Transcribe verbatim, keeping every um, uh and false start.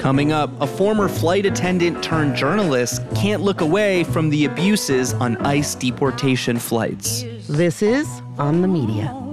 Coming up, a former flight attendant turned journalist can't look away from the abuses on ICE deportation flights. This is On the Media.